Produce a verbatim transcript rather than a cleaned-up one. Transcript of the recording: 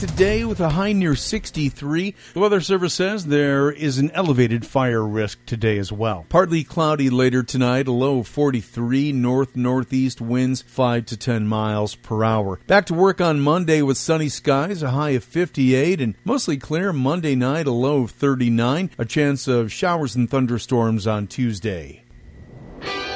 today with a high near sixty-three. The Weather Service says there is an elevated fire risk today as well. Partly cloudy later tonight, a low of forty-three, north-northeast winds five to ten miles per hour. Back to work on Monday with sunny skies, a high of fifty-eight, and mostly clear Monday night, a low of thirty-nine. A chance of showers and thunderstorms on Tuesday.